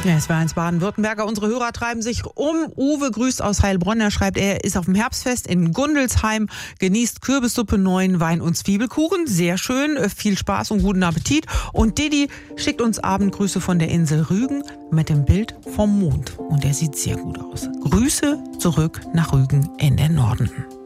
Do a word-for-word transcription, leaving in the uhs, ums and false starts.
Ja, es war eins Baden-Württemberger. Unsere Hörer treiben sich um. Uwe grüßt aus Heilbronn. Er schreibt, er ist auf dem Herbstfest in Gundelsheim, genießt Kürbissuppe, neuen Wein und Zwiebelkuchen. Sehr schön, viel Spaß und guten Appetit. Und Didi schickt uns Abendgrüße von der Insel Rügen mit dem Bild vom Mond. Und der sieht sehr gut aus. Grüße zurück nach Rügen in den Norden.